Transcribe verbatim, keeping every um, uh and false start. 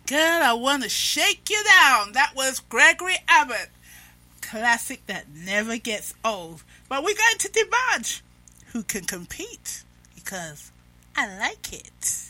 Girl, I want to shake you down. That was Gregory Abbott. Classic that never gets old. But we're going to debate who can compete because I like it.